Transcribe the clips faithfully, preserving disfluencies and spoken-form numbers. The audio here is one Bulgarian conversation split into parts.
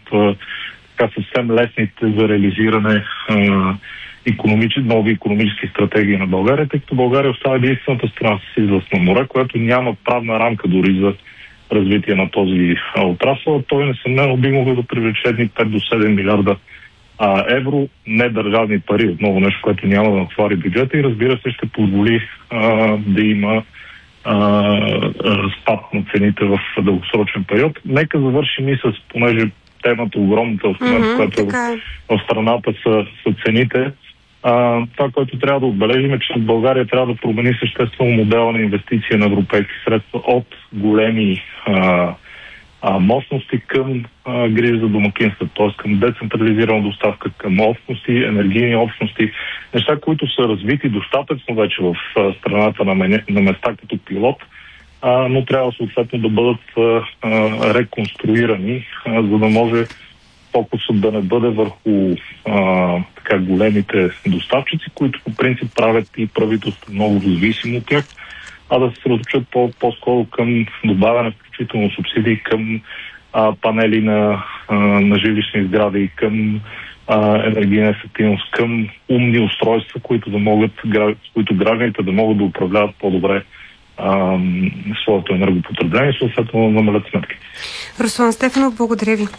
а, така съвсем лесните за реализиране а, икономичи, нови икономически стратегии на България, тъй като България остава единствената страна с излъз на море, която няма правна рамка дори за развитие на този отрасъл. Той несъмнено би могъл да привлече едни пет до седем милиарда а, евро, не държавни пари, отново нещо, което няма да натвари бюджета и разбира се ще позволи а, да има а, а, спад на цените в дългосрочен период. Нека завършим и с, понеже темата огромната в момента, mm-hmm, която в, в страната са, са цените. А, това, което трябва да отбележим е, че България трябва да промени съществено модела на инвестиция на европейски средства от големи а, а, мощности към а, грижа за домакинства, т.е. към децентрализирана доставка, към общности, енергийни общности, неща, които са развити достатъчно вече в а, страната на, мене, на места като пилот, а, но трябва съответно да бъдат а, а, реконструирани, а, за да може фокусът да не бъде върху а, така големите доставчици, които по принцип правят и правителство много зависимо от тях, а да се съсредоточат по- по-скоро към добавяне, включително субсидии към а, панели на, а, на жилищни сгради, към а, енергийна ефективност, към умни устройства, които да могат, които гражданите да могат да управляват по-добре а, своето енергопотребление и съответно да намалят сметки. Руслан Стефанов, благодаря ви.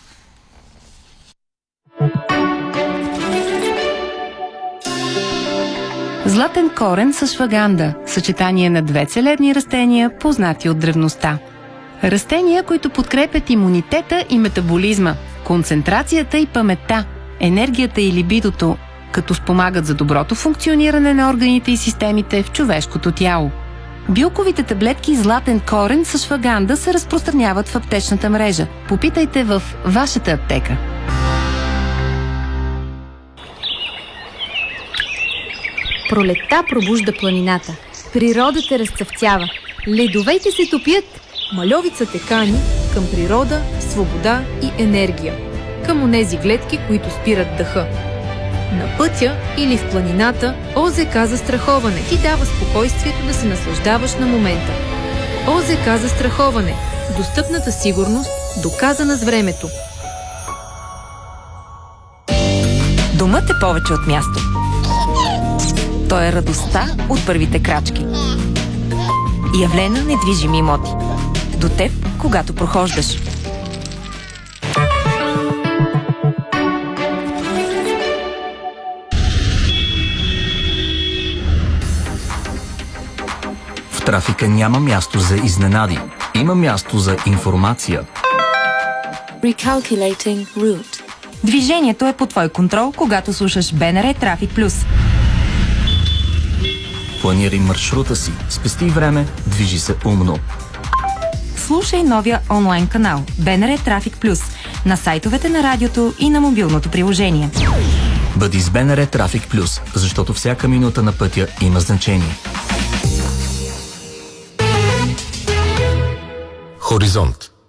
Златен корен с шваганда – съчетание на две целебни растения, познати от древността. Растения, които подкрепят имунитета и метаболизма, концентрацията и паметта, енергията и либидото, като спомагат за доброто функциониране на органите и системите в човешкото тяло. Билковите таблетки Златен корен с шваганда се разпространяват в аптечната мрежа. Попитайте в вашата аптека. Пролетта пробужда планината. Природата разцъфтява. Ледовете се топят. Мальовицата кани към природа, свобода и енергия. Към онези гледки, които спират дъха. На пътя или в планината ОЗК застраховане ти дава спокойствието да се наслаждаваш на момента. ОЗК застраховане. Достъпната сигурност, доказана с времето. Домът е повече от място. Той е радостта от първите крачки. Явлена недвижими имоти. До теб, когато прохождаш. В трафика няма място за изненади. Има място за информация. Recalculating route. Движението е под твой контрол, когато слушаш БНР Трафик Плюс. Планирай маршрута си, спести време, движи се умно. Слушай новия онлайн канал БНР Трафик Плюс на сайтовете на радиото и на мобилното приложение. Бъди с БНР Трафик Плюс, защото всяка минута на пътя има значение. Хоризонт.